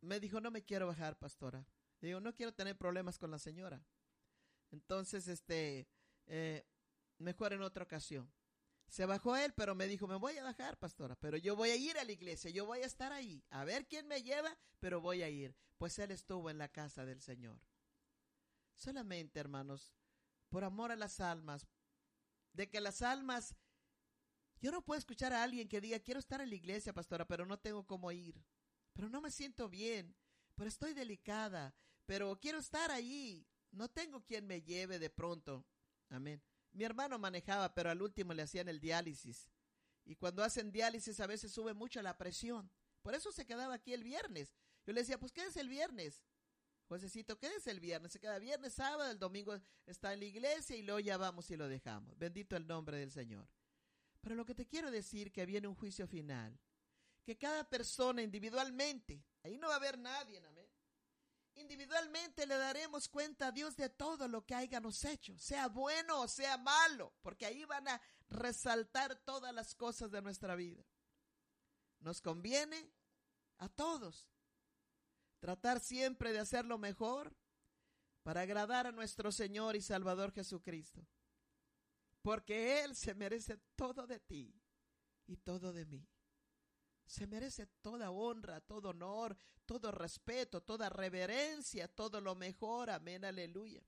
me dijo, no me quiero bajar, pastora. Le digo, no quiero tener problemas con la señora. Entonces, mejor en otra ocasión. Se bajó él, pero me dijo, me voy a bajar, pastora, pero yo voy a ir a la iglesia, yo voy a estar ahí, a ver quién me lleva, pero voy a ir. Pues él estuvo en la casa del Señor. Solamente, hermanos, por amor a las almas, de que las almas, yo no puedo escuchar a alguien que diga, quiero estar en la iglesia, pastora, pero no tengo cómo ir, pero no me siento bien, pero estoy delicada, pero quiero estar allí, no tengo quien me lleve de pronto. Amén. Mi hermano manejaba, pero al último le hacían el diálisis. Y cuando hacen diálisis a veces sube mucho la presión. Por eso se quedaba aquí el viernes. Yo le decía, pues quédese el viernes. Josecito, quédese el viernes. Se queda viernes, sábado, el domingo está en la iglesia y luego ya vamos y lo dejamos. Bendito el nombre del Señor. Pero lo que te quiero decir que viene un juicio final. Que cada persona individualmente, ahí no va a haber nadie, amén. Individualmente le daremos cuenta a Dios de todo lo que hayamos hecho, sea bueno o sea malo, porque ahí van a resaltar todas las cosas de nuestra vida. Nos conviene a todos tratar siempre de hacer lo mejor para agradar a nuestro Señor y Salvador Jesucristo, porque Él se merece todo de ti y todo de mí. Se merece toda honra, todo honor, todo respeto, toda reverencia, todo lo mejor. Amén, aleluya.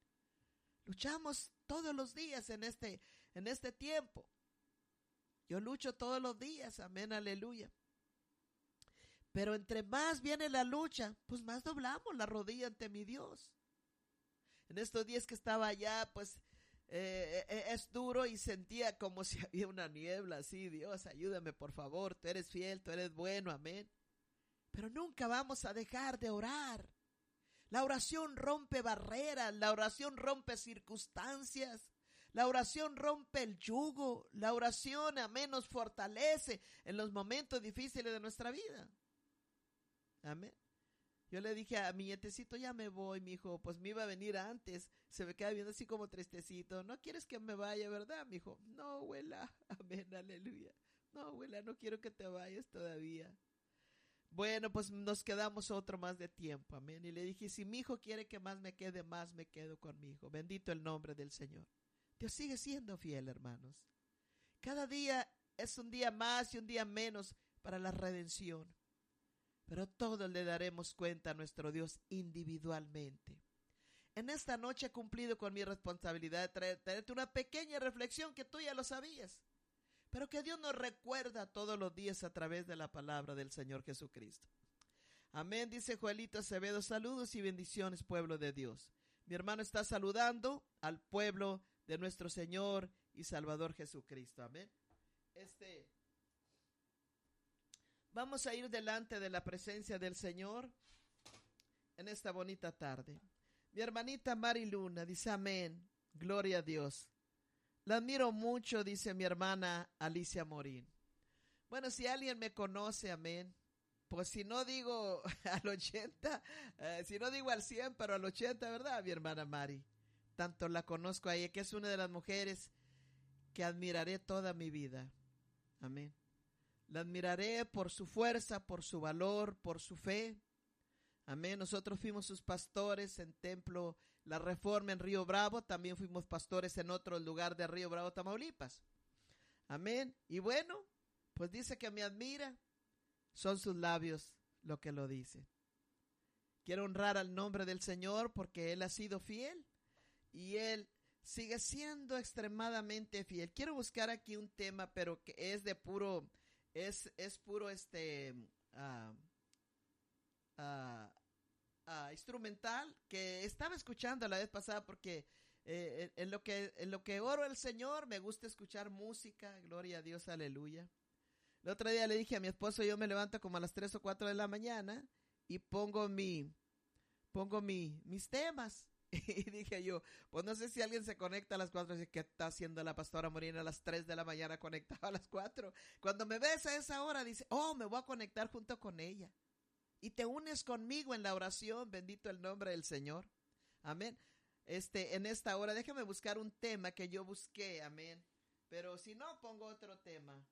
Luchamos todos los días en este tiempo. Yo lucho todos los días, amén, aleluya. Pero entre más viene la lucha, pues más doblamos la rodilla ante mi Dios. En estos días que estaba allá, pues es duro y sentía como si había una niebla así. Dios, ayúdame por favor, tú eres fiel, tú eres bueno, amén. Pero nunca vamos a dejar de orar. La oración rompe barreras, la oración rompe circunstancias, la oración rompe el yugo, la oración, amén, nos fortalece en los momentos difíciles de nuestra vida. Amén. Yo le dije a mi nietecito, ya me voy, mi hijo, pues me iba a venir antes. Se me queda viendo así como tristecito. ¿No quieres que me vaya, verdad, mi hijo? No, abuela, amén, aleluya. No, abuela, no quiero que te vayas todavía. Bueno, pues nos quedamos otro más de tiempo, amén. Y le dije, si mi hijo quiere que más me quedo con mi hijo. Bendito el nombre del Señor. Dios sigue siendo fiel, hermanos. Cada día es un día más y un día menos para la redención. Pero todos le daremos cuenta a nuestro Dios individualmente. En esta noche he cumplido con mi responsabilidad de traerte una pequeña reflexión que tú ya lo sabías, pero que Dios nos recuerda todos los días a través de la palabra del Señor Jesucristo. Amén, dice Joelito Acevedo, saludos y bendiciones, pueblo de Dios. Mi hermano está saludando al pueblo de nuestro Señor y Salvador Jesucristo. Amén. Vamos a ir delante de la presencia del Señor en esta bonita tarde. Mi hermanita Mari Luna dice amén, gloria a Dios. La admiro mucho, dice mi hermana Alicia Morín. Bueno, si alguien me conoce, amén, pues si no digo al 80, si no digo al 100, pero al 80, ¿verdad, mi hermana Mari? Tanto la conozco a ella, que es una de las mujeres que admiraré toda mi vida. Amén. La admiraré por su fuerza, por su valor, por su fe. Amén. Nosotros fuimos sus pastores en Templo La Reforma en Río Bravo. También fuimos pastores en otro lugar de Río Bravo, Tamaulipas. Amén. Y bueno, pues dice que me admira. Son sus labios lo que lo dicen. Quiero honrar al nombre del Señor porque Él ha sido fiel. Y Él sigue siendo extremadamente fiel. Quiero buscar aquí un tema, pero que es de puro... Es puro instrumental que estaba escuchando la vez pasada porque en lo que oro al Señor me gusta escuchar música, gloria a Dios, aleluya. El otro día le dije a mi esposo, yo me levanto como a las 3 o 4 de la mañana y pongo mis temas. Y dije yo, pues no sé si alguien se conecta a las 4 y dice, ¿qué está haciendo la pastora Morina a las 3 de la mañana conectada a las 4? Cuando me ves a esa hora, dice, oh, me voy a conectar junto con ella. Y te unes conmigo en la oración, bendito el nombre del Señor. Amén. En esta hora, déjame buscar un tema que yo busqué, amén. Pero si no, pongo otro tema.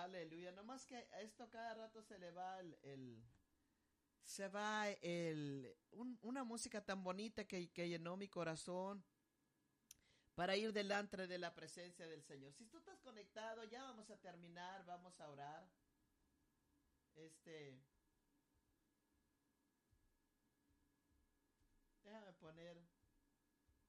Aleluya. Nomás que a esto cada rato se le va se va una música tan bonita que llenó mi corazón para ir delante de la presencia del Señor. Si tú estás conectado, ya vamos a terminar, vamos a orar. Déjame poner